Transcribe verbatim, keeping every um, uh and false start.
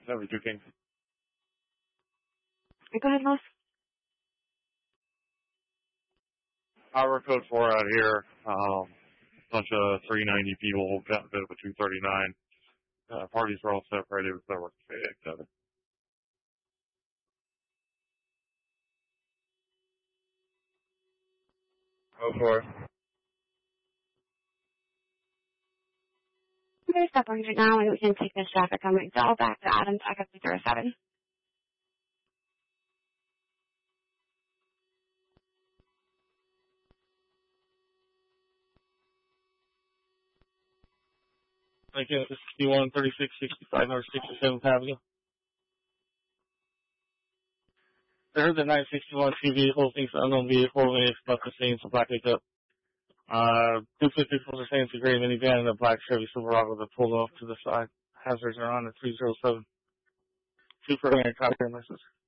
seventy-two King. Go ahead, Los. Power code four out here. Um, bunch of three ninety people got a bit of a two thirty-nine. Uh, parties were all separated with their work together. Go for it. I'm going to stop on right now and we can take this traffic on McDowell back to Adams back up to zero seven. Again, sixty-one, thirty-six, sixty-five, North sixty-seventh Avenue. I heard the nine sixty-one two vehicle thinks the unknown vehicle and it's about the same, so black pickup. Uh, two fifty-four are saying it's a gray minivan and a black Chevy Silverado that pulled off to the side. Hazards are on at three oh seven. Two for a copy and license.